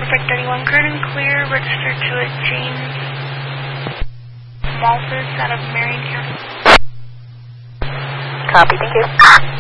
Perfect 31, good and clear, registered to a James Malthus out of Marion County. Copy, thank you.